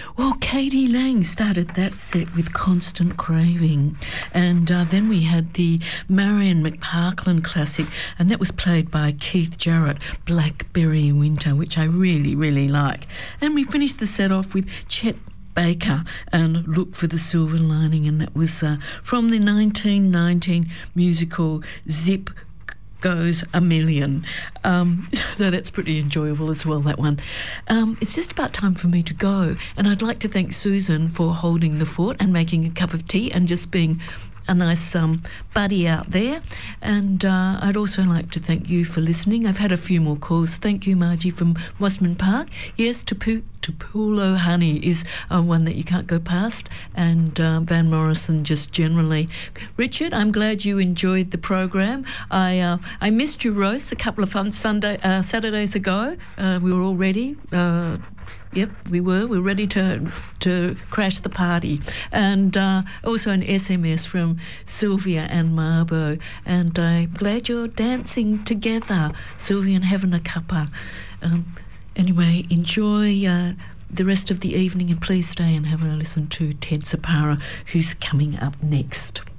Well, Katie Lang started that set with Constant Craving, and then we had the Marion McParkland classic, and that was played by Keith Jarrett, Blackberry Winter, which I really, really like. And we finished the set off with Chet Baker and Look for the Silver Lining, and that was from the 1919 musical Zip Goes a Million. So that's pretty enjoyable as well, that one. It's just about time for me to go, and I'd like to thank Susan for holding the fort and making a cup of tea and just being a nice buddy out there. And I'd also like to thank you for listening. I've had a few more calls. Thank you, Margie from Mosman Park. Yes, Tupelo Honey is one that you can't go past, and Van Morrison just generally. Richard, I'm glad you enjoyed the program. I missed your roast a couple of fun Saturdays ago. We were all ready. Yep, we were. We're ready to crash the party. And also an SMS from Sylvia and Marbo. And I'm glad you're dancing together, Sylvia, and having a cuppa. Anyway, enjoy the rest of the evening, and please stay and have a listen to Ted Sapara, who's coming up next.